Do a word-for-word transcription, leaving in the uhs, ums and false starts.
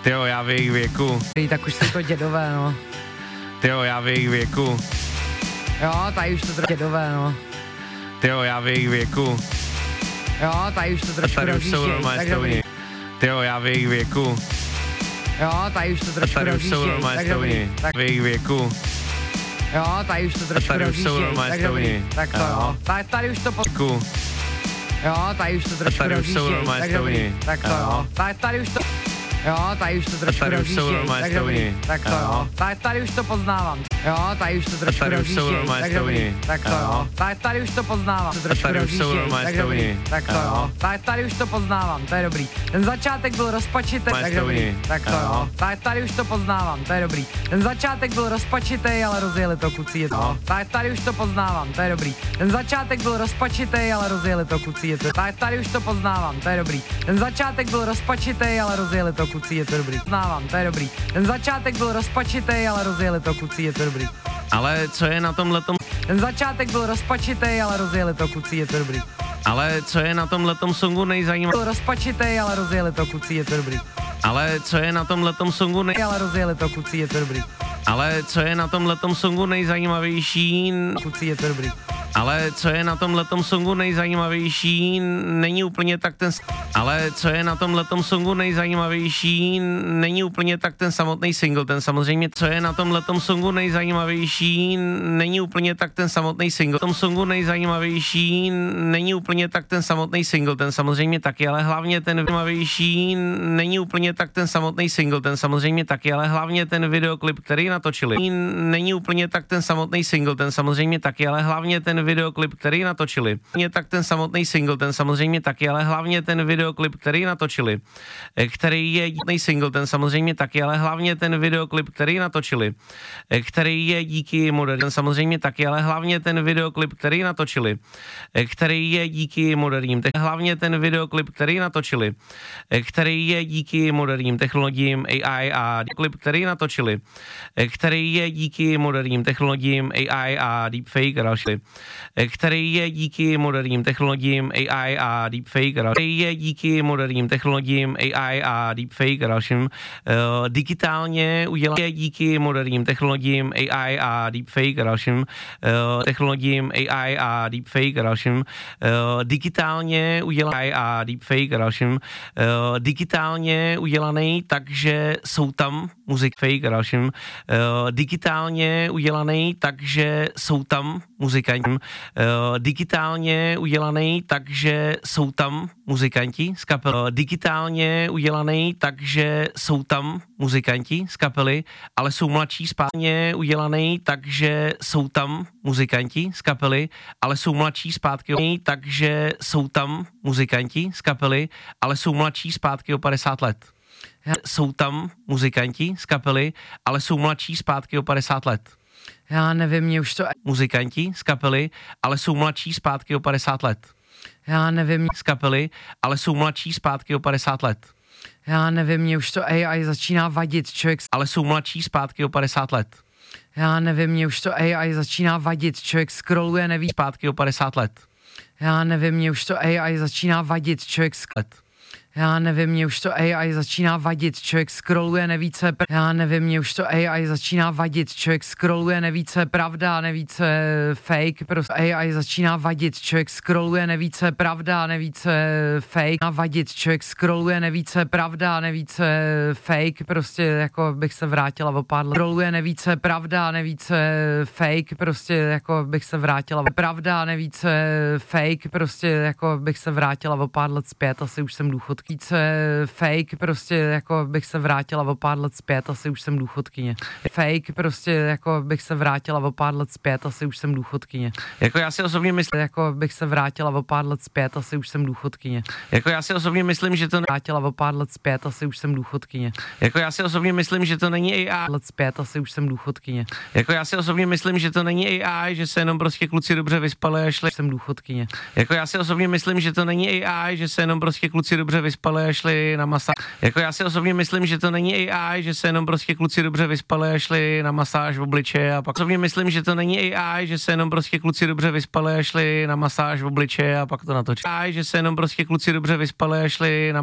Tyjo, já v jejich věku. Tak už jsou to dědové, no. Tyjo, já v jejich věku. Jo, tady už to trošku dědové, no. Tyjo, já v jejich věku. Jo, tady už to trošku Tady už jsou rozjíždějí, normálně tak stouni. dobrý. Tyjo, já v jejich věku. Jo, tady už to trošku Tady už jsou rozjíždějí, normálně tak dobrý. stouni. Tak, V jejich věku. jo, tady už to trošku Tady už jsou rozjíždějí, normálně tak dobrý. stouni. Tak to Jo. jo. Tady, tady už to po... Věku. Jo, tady už to trošku Tady už jsou rozjíždějí, normálně tak dobrý. stouni. Tak to Jo. jo. Tady, tady už to... Jo, tady už to trošku Tady už jsou rozjíždějí, normálně tak dobrý. stouni. Tak to Jo. jo. Tady, tady už to poznávám. Jo, tady už to trošku Tady už jsou rozjíždějí, normálně tak dobrý. stouni. Tak to Jo. jo. Tady, tady už to poznávám. To trošku Tady už jsou rozjíždějí, normálně tak dobrý. stouni. Tak to Jo. jo. Tady, tady už to poznávám, to je dobrý. Ten začátek byl rozpačitý, Normálně tak dobrý. stouni. Tak to Jo. jo. Tady, tady už to poznávám, to je dobrý. Ten začátek byl rozpačitý, ale rozjeli to kucí je to. Tady, tady už to poznávám, to je dobrý. Ten začátek byl rozpačitý, ale rozjeli to kucí je to. Tady, tady už to poznávám, to je dobrý. Ten začátek byl rozpačitý, ale rozjeli to kucí je to dobrý. Poznávám, to je dobrý. Ten začátek byl rozpačitý, ale rozjeli to kucí je to dobrý. Ale co je na tomhletom, Ten začátek byl rozpačitý, ale rozjeli to kucí je to dobrý. ale co je na tomhletom songu nejzajímavější, Byl rozpačitý, ale rozjeli to kucí je to dobrý. ale co je na tomhletom songu nej, Ale rozjeli to kucí je to dobrý. ale co je na tomhletom songu nejzajímavější, Kucí je to dobrý. ale co je na tomhletom songu nejzajímavější, není úplně tak ten, ale co je na tomhletom songu nejzajímavější, není úplně tak ten samotný single, ten samozřejmě, co je na tomhletom songu nejzajímavější, není úplně tak ten samotný single, tom songu nejzajímavější, není úplně tak ten samotný single, ten samozřejmě taky, ale hlavně ten zajímavější, není úplně tak ten samotný single, ten samozřejmě taky, ale hlavně ten videoklip, který natočili, není úplně tak ten samotný single, ten samozřejmě taky, ale hlavně ten videoklip, který natočili. Je tak ten samotný single, ten samozřejmě taky, ale hlavně ten videoklip, který natočili, který je díky single, ten samozřejmě taky, ale hlavně ten videoklip, který natočili, který je díky moderním, ten samozřejmě taky, ale hlavně ten videoklip, který natočili, který je díky moderním, hlavně ten videoklip, který natočili, který je díky moderním technologiím A I a klip, který natočili, který je díky moderním technologiím A I a deepfake a další, který je díky moderním technologiím A I a deepfake a další, který je díky moderním technologiím A I a deepfake a dalším uh, digitálně udělá je díky moderním technologiím A I a deepfake a dalším uh, technologiím A I a deepfake a dalším uh, digitálně udělaný A I a deepfake a dalším uh, digitálně udělaný, takže jsou tam muzik fake a dalším uh, digitálně udělaný, takže jsou tam muzikanti, uh, digitálně udělaný, takže jsou tam muzikanti z kapely, uh, digitálně udělaný, takže jsou tam muzikanti z kapely, ale jsou mladší zpátně udělaný, takže jsou tam muzikanti z kapely, ale jsou mladší zpátky, takže jsou tam muzikanti z kapely, ale jsou mladší zpátky o padesát let. Jsou tam muzikanti z kapely, ale jsou mladší zpátky o padesát let. Já nevím, mě už to... Muzikanti z kapely, ale jsou mladší zpátky o padesát let. Já nevím, Z kapely, ale jsou mladší zpátky o padesát let. já nevím, mě už to A I začíná vadit, člověk... Ale jsou mladší zpátky o padesát let. Já nevím, mě už to A I začíná vadit, člověk scrolluje, neví... Zpátky o padesát let. Já nevím, mě už to A I začíná vadit, člověk... sk- Let. Já nevím, mě už to A I začíná vadit, člověk scrolluje, neví, co je... pr- Já nevím, mě už to A I začíná vadit, člověk scrolluje, neví, co je pravda, neví, co je fake, prostě A I začíná vadit, člověk scrolluje, neví, co je pravda, neví, co je fake, a vadit, člověk scrolluje, neví, co je pravda, neví, co je fake, prostě jako bych se vrátila o pár let. Scrolluje, neví, co je pravda, neví, co je fake, prostě jako bych se vrátila o pravda, neví, co je fake, prostě jako bych se vrátila o pár let zpět, asi už jsem důchodkyně. Co je fake, prostě jako bych se vrátila o pár let zpět, asi už jsem důchodkyně. Fake, prostě jako bych se vrátila o pár let zpět, asi už jsem důchodkyně. Jako já si osobně myslím, Jako bych se vrátila o pár let zpět, asi už jsem důchodkyně. jako já si osobně myslím, že to ne, Vrátila o pár let zpět, asi už jsem důchodkyně. jako já si osobně myslím, že to není A I. Let zpět, asi už jsem důchodkyně. Jako já si osobně myslím, že to není A I, že se jenom prostě kluci dobře vyspali a šli. Jsem důchodkyně. Jako já si osobně myslím, že to není A I, že se jenom prostě kluci dobře vyspali a šli na masáž. Jako já si osobně myslím, že to není A I, že se jenom prostě kluci dobře vyspali a šli na masáž v obličeji a pak osobně myslím, že to není A I, že se jenom prostě kluci dobře vyspali a šli na masáž v obličeji a pak to natočí. A I, že se jenom prostě kluci dobře vyspali a šli na